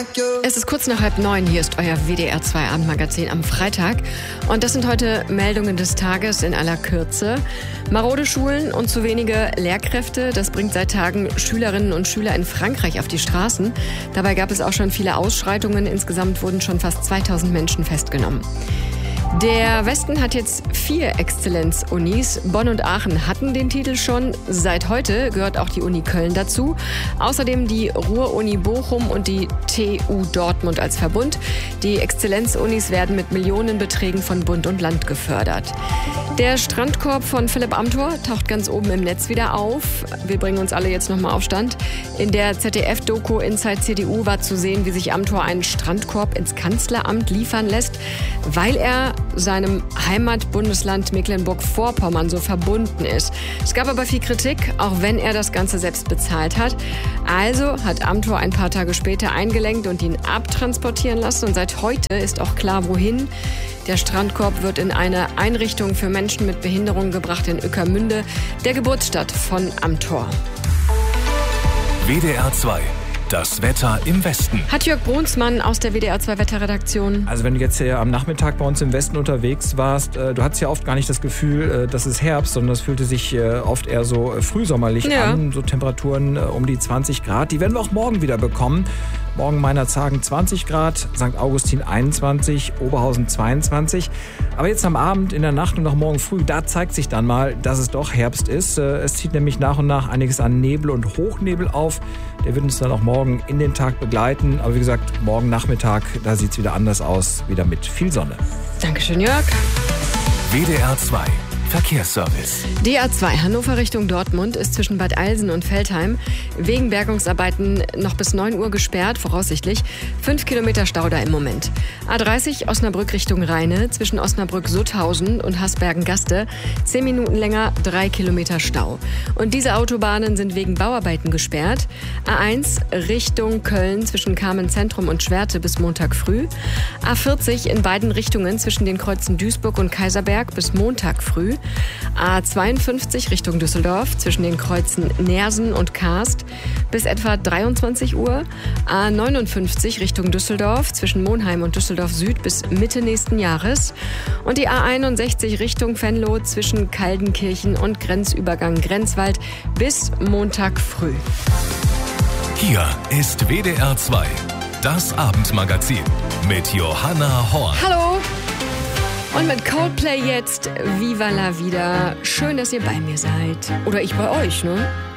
Es ist kurz nach 8:30, hier ist euer WDR 2 Abendmagazin am Freitag. Und das sind heute Meldungen des Tages in aller Kürze. Marode Schulen und zu wenige Lehrkräfte, das bringt seit Tagen Schülerinnen und Schüler in Frankreich auf die Straßen. Dabei gab es auch schon viele Ausschreitungen. Insgesamt wurden schon fast 2000 Menschen festgenommen. Der Westen hat jetzt 4 Exzellenz-Unis. Bonn und Aachen hatten den Titel schon. Seit heute gehört auch die Uni Köln dazu. Außerdem die Ruhr-Uni Bochum und die TU Dortmund als Verbund. Die Exzellenz-Unis werden mit Millionenbeträgen von Bund und Land gefördert. Der Strandkorb von Philipp Amthor taucht ganz oben im Netz wieder auf. Wir bringen uns alle jetzt nochmal auf Stand. In der ZDF-Doku Inside CDU war zu sehen, wie sich Amthor einen Strandkorb ins Kanzleramt liefern lässt, weil er seinem Heimatbundesland Mecklenburg-Vorpommern so verbunden ist. Es gab aber viel Kritik, auch wenn er das Ganze selbst bezahlt hat. Also hat Amthor ein paar Tage später eingelenkt und ihn abtransportieren lassen. Und seit heute ist auch klar, wohin. Der Strandkorb wird in eine Einrichtung für Menschen mit Behinderung gebracht in Ueckermünde, der Geburtsstadt von Amthor. WDR 2. Das Wetter im Westen. Hat Jörg Brunsmann aus der WDR 2 Wetterredaktion. Also wenn du jetzt hier am Nachmittag bei uns im Westen unterwegs warst, du hattest ja oft gar nicht das Gefühl, dass es Herbst, sondern es fühlte sich oft eher so frühsommerlich an. So Temperaturen um die 20 Grad. Die werden wir auch morgen wieder bekommen. Morgen Meinerzhagen 20 Grad, St. Augustin 21, Oberhausen 22. Aber jetzt am Abend, in der Nacht und auch morgen früh, da zeigt sich dann mal, dass es doch Herbst ist. Es zieht nämlich nach und nach einiges an Nebel und Hochnebel auf. Der wird uns dann auch morgen in den Tag begleiten. Aber wie gesagt, morgen Nachmittag, da sieht es wieder anders aus, wieder mit viel Sonne. Dankeschön, Jörg. WDR 2. Verkehrsservice. Die A2 Hannover Richtung Dortmund ist zwischen Bad Eilsen und Veltheim wegen Bergungsarbeiten noch bis 9 Uhr gesperrt, voraussichtlich. 5 Kilometer Stau da im Moment. A30 Osnabrück Richtung Rheine zwischen Osnabrück-Sutthausen und Hasbergen-Gaste 10 Minuten länger, 3 Kilometer Stau. Und diese Autobahnen sind wegen Bauarbeiten gesperrt. A1 Richtung Köln zwischen Carmen-Zentrum und Schwerte bis Montag früh. A40 in beiden Richtungen zwischen den Kreuzen Duisburg und Kaiserberg bis Montag früh. A52 Richtung Düsseldorf zwischen den Kreuzen Neersen und Kaast bis etwa 23 Uhr. A59 Richtung Düsseldorf zwischen Monheim und Düsseldorf Süd bis Mitte nächsten Jahres. Und die A61 Richtung Venlo zwischen Kaldenkirchen und Grenzübergang Grenzwald bis Montag früh. Hier ist WDR 2, das Abendmagazin mit Johanna Horn. Hallo! Und mit Coldplay jetzt Viva la Vida. Schön, dass ihr bei mir seid. Oder ich bei euch, ne?